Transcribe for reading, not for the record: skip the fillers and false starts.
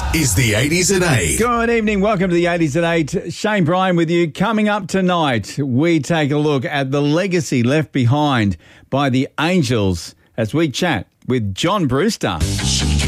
is the 80s at 8. Good evening. Welcome to the 80s at 8. Shane Bryan with you. Coming up tonight, we take a look at the legacy left behind by the Angels as we chat with John Brewster.